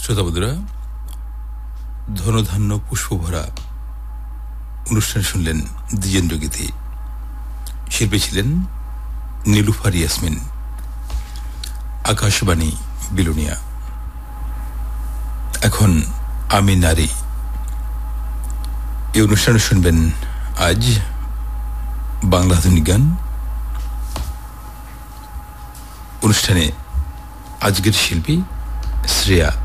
শ্রোতাবন্ধুরা, ধনধান্য পুষ্পভরা অনুষ্ঠান শুনলেন দ্বিজেন্দ্র গীতি। শিল্পী ছিলেন নীলুফার ইয়াসমিন। আকাশবাণী বিলোনিয়া। এখন আমি নারী, এই অনুষ্ঠানে শুনবেন আজ বাংলা আধুনিক গান। অনুষ্ঠানে আজকের শিল্পী শ্রেয়া।